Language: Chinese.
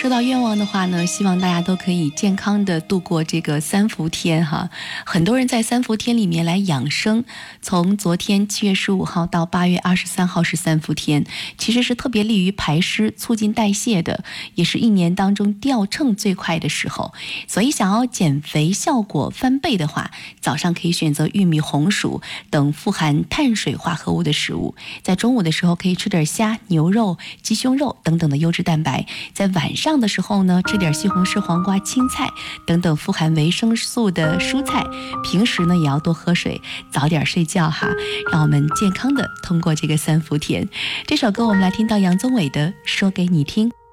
说到愿望的话呢，希望大家都可以健康的度过这个三伏天哈。很多人在三伏天里面来养生，从昨天7月15号到8月23号是三伏天，其实是特别利于排湿、促进代谢的，也是一年当中掉秤最快的时候。所以想要减肥效果翻倍的话，早上可以选择玉米、红薯等富含碳水化合物的食物，在中午的时候可以吃点虾、牛肉、鸡胸肉等等的优质蛋白，在晚上的时候呢，吃点西红柿、黄瓜、青菜等等富含维生素的蔬菜。平时呢也要多喝水，早点睡觉哈，让我们健康的通过这个三伏天。这首歌我们来听到杨宗纬的《说给你听》。